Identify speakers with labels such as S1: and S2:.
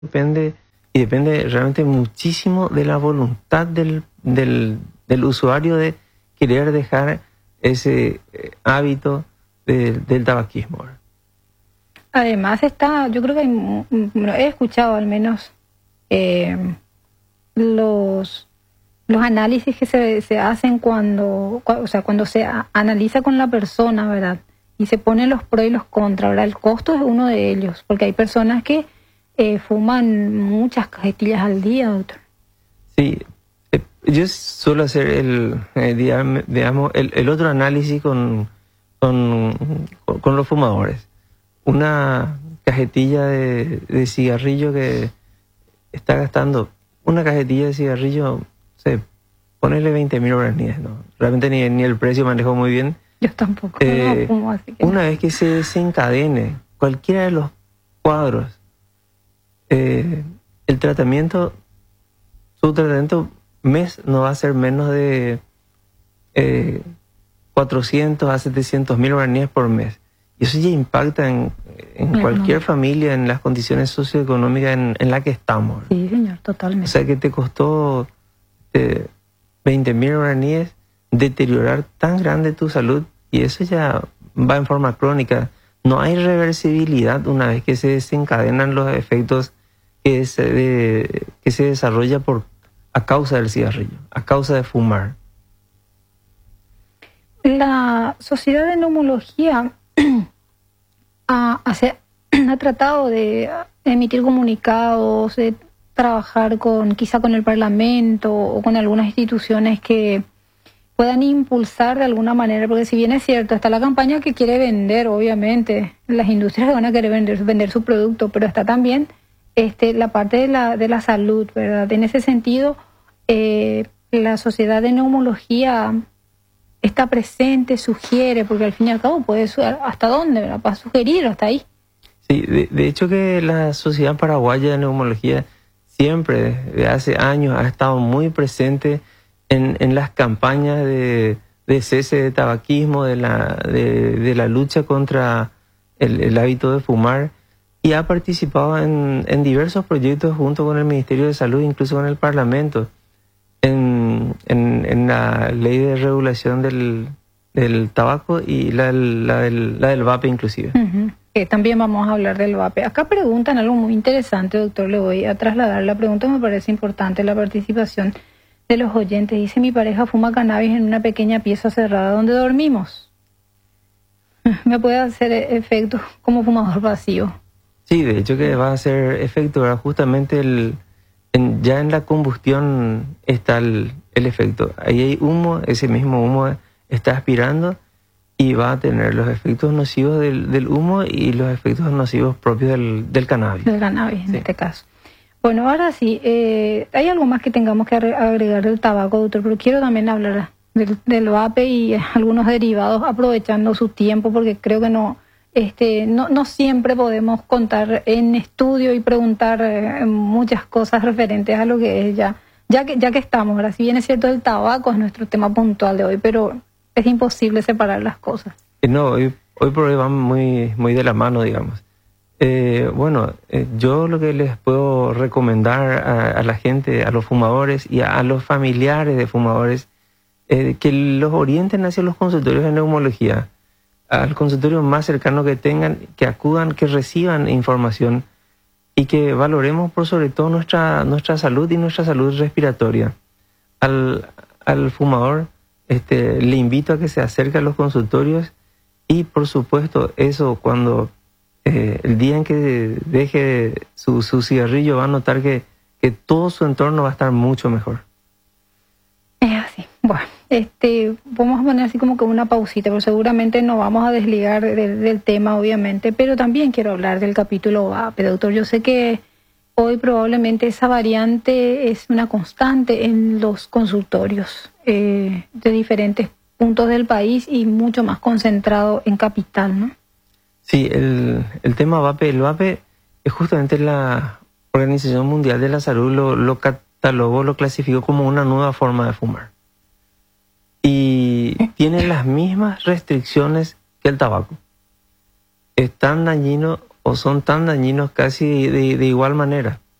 S1: depende, y depende realmente muchísimo de la voluntad del usuario de querer dejar ese hábito del tabaquismo.
S2: Además yo creo que he escuchado al menos los análisis que se hacen cuando se analiza con la persona, ¿verdad? Y se ponen los pros y los contras, ¿verdad? El costo es uno de ellos, porque hay personas que fuman muchas cajetillas al día, doctor.
S1: Sí, yo suelo hacer el otro análisis con los fumadores. Una cajetilla de cigarrillo que está gastando, una cajetilla de cigarrillo, ponerle 20.000 guaraníes, ¿no? Realmente ni el precio manejo muy bien.
S2: Yo tampoco, no fumo, así que
S1: una vez que se desencadene cualquiera de los cuadros, su tratamiento mes no va a ser menos de 400 a 700.000 guaraníes por mes. Y eso ya impacta en cualquier familia, en las condiciones socioeconómicas en las que estamos.
S2: Sí, señor, totalmente.
S1: O sea que te costó 20.000 guaraníes deteriorar tan grande tu salud, y eso ya va en forma crónica. No hay reversibilidad una vez que se desencadenan los efectos que se desarrolla a causa del cigarrillo, a causa de fumar.
S2: La Sociedad de Neumología ha tratado de emitir comunicados, de trabajar quizá con el Parlamento o con algunas instituciones que puedan impulsar de alguna manera, porque si bien es cierto, está la campaña que quiere vender, obviamente, las industrias van a querer vender su producto, pero está también la parte de la salud, ¿verdad? En ese sentido, la Sociedad de Neumología está presente, sugiere, porque al fin y al cabo puede hasta dónde, ¿verdad? Para sugerir hasta ahí.
S1: Sí, de hecho que la Sociedad Paraguaya de Neumología siempre, desde hace años, ha estado muy presente en las campañas de cese de tabaquismo, de la lucha contra el hábito de fumar, y ha participado en diversos proyectos junto con el Ministerio de Salud, incluso con el Parlamento, en la ley de regulación del tabaco y la del vape inclusive.
S2: Uh-huh. También vamos a hablar del vape. Acá preguntan algo muy interesante, doctor, le voy a trasladar la pregunta, me parece importante la participación de los oyentes. Dice: mi pareja fuma cannabis en una pequeña pieza cerrada donde dormimos. ¿Me puede hacer efecto como fumador vacío?
S1: Sí, de hecho que va a hacer efecto, ¿verdad? Justamente ya en la combustión está el efecto. Ahí hay humo, ese mismo humo está aspirando y va a tener los efectos nocivos del humo y los efectos nocivos propios del cannabis.
S2: Del cannabis, en este caso. Bueno, ahora sí, hay algo más que tengamos que agregar del tabaco, doctor, pero quiero también hablar del vape y algunos derivados, aprovechando su tiempo, porque creo que no siempre podemos contar en estudio y preguntar muchas cosas referentes a lo que es ya que estamos. Ahora, si bien es cierto, el tabaco es nuestro tema puntual de hoy, pero es imposible separar las cosas.
S1: No, hoy por hoy van muy, muy de la mano, digamos. Yo lo que les puedo recomendar a la gente, a los fumadores y a los familiares de fumadores, que los orienten hacia los consultorios de neumología, al consultorio más cercano que tengan, que acudan, que reciban información y que valoremos por sobre todo nuestra salud y nuestra salud respiratoria. Al fumador le invito a que se acerque a los consultorios y, por supuesto, eso cuando el día en que deje su cigarrillo va a notar que todo su entorno va a estar mucho mejor.
S2: Es así. Bueno, vamos a poner así como que una pausita, pero seguramente no vamos a desligar del tema, obviamente, pero también quiero hablar del capítulo vape, doctor. Yo sé que hoy probablemente esa variante es una constante en los consultorios de diferentes puntos del país y mucho más concentrado en capital, ¿no?
S1: Sí, el tema vape, el vape es justamente la Organización Mundial de la Salud lo catalogó, lo clasificó como una nueva forma de fumar. Y tiene las mismas restricciones que el tabaco. Es tan dañino o son tan dañinos casi de igual manera.